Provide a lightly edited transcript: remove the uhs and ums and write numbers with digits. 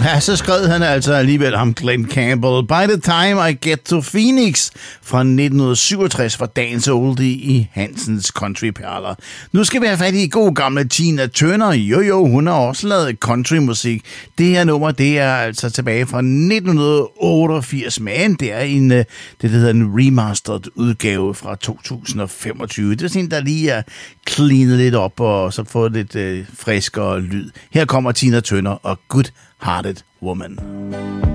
Ja, så skrev han altså alligevel ham Glen Campbell. By the time I get to Phoenix fra 1967 fra dagens oldie i Hansens Country Perler. Nu skal vi have fat i god gamle Tina Turner. Jo, hun har også lavet countrymusik. Det her nummer, det er altså tilbage fra 1988, men det er det hedder en remastered udgave fra 2025. Det er sådan, der lige er cleanet lidt op og så fået lidt friskere lyd. Her kommer Tina Turner og Good Hearted Woman.